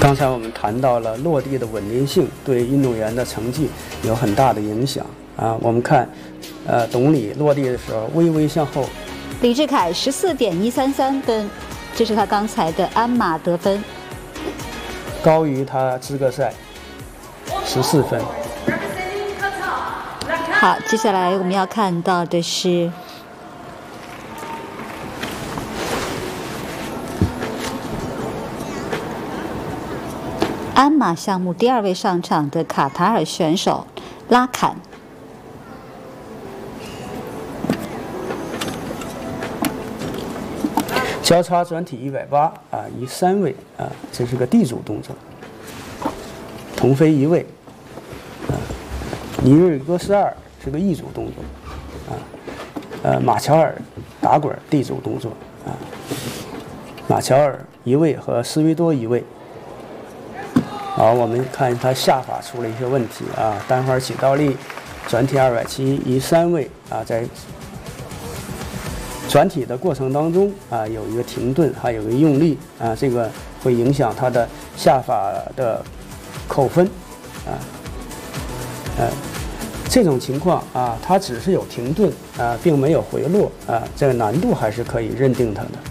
刚才我们谈到了落地的稳定性对运动员的成绩有很大的影响啊。我们看，董李落地的时候微微向后。 李智凯14.133分，这是他刚才的鞍马得分， 高于他资格赛14分。 好，接下来我们要看到的是鞍马项目第2位上场的卡塔尔选手拉坎。 交叉转体180啊，移3位啊，这是个地主动作。同飞1位啊，尼日戈斯2是个异主动作啊，马乔尔打滚地主动作啊，马乔尔1位和斯维多1位。好，我们看他下法出了一些问题啊，单环起倒立，转体270移3位啊，在转体的过程当中啊，有一个停顿，还有一个用力啊，这个会影响他的下法的扣分啊。这种情况啊，它只是有停顿啊，并没有回落啊，这个难度还是可以认定它的。